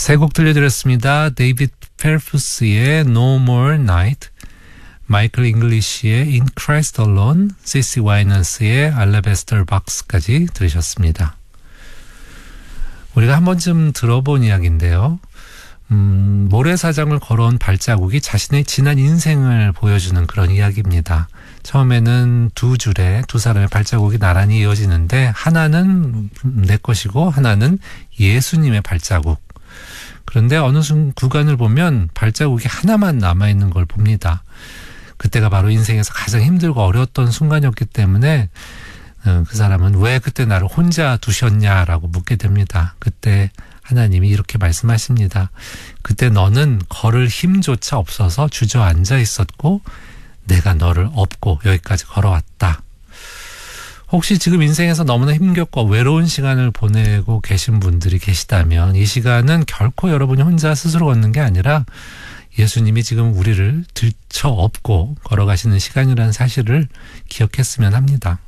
세 곡 들려드렸습니다. 데이비드 페르푸스의 No More Night, 마이클 잉글리시의 In Christ Alone, 시시 와이너스의 Alabaster Box까지 들으셨습니다. 우리가 한 번쯤 들어본 이야기인데요. 모래사장을 걸어온 발자국이 자신의 지난 인생을 보여주는 그런 이야기입니다. 처음에는 두 사람의 발자국이 나란히 이어지는데 하나는 내 것이고 하나는 예수님의 발자국. 그런데 어느 구간을 보면 발자국이 하나만 남아있는 걸 봅니다. 그때가 바로 인생에서 가장 힘들고 어려웠던 순간이었기 때문에 그 사람은 왜 그때 나를 혼자 두셨냐라고 묻게 됩니다. 그때 하나님이 이렇게 말씀하십니다. 그때 너는 걸을 힘조차 없어서 주저앉아 있었고 내가 너를 업고 여기까지 걸어왔다. 혹시 지금 인생에서 너무나 힘겹고 외로운 시간을 보내고 계신 분들이 계시다면 이 시간은 결코 여러분이 혼자 스스로 걷는 게 아니라 예수님이 지금 우리를 들쳐 업고 걸어가시는 시간이라는 사실을 기억했으면 합니다.